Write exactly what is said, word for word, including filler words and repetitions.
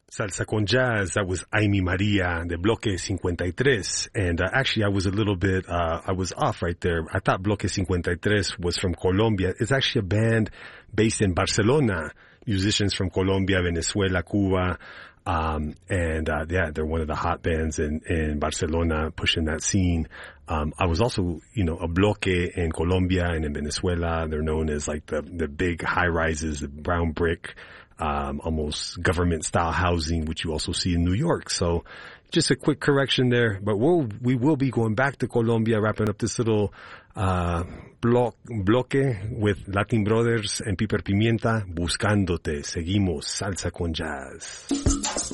Salsa con Jazz, that was Aimee Maria de Bloque cincuenta y tres. And uh, actually, I was a little bit, uh, I was off right there. I thought Bloque cincuenta y tres was from Colombia. It's actually a band based in Barcelona. Musicians from Colombia, Venezuela, Cuba. Um, and, uh, yeah, they're one of the hot bands in, in Barcelona pushing that scene. Um, I was also, you know, a Bloque in Colombia and in Venezuela. They're known as like the, the big high rises, the brown brick. Um, almost government-style housing, which you also see in New York. So just a quick correction there. But we'll, we will be going back to Colombia, wrapping up this little uh, block, bloque with Latin Brothers and Piper Pimienta, Buscándote. Seguimos, Salsa con Jazz.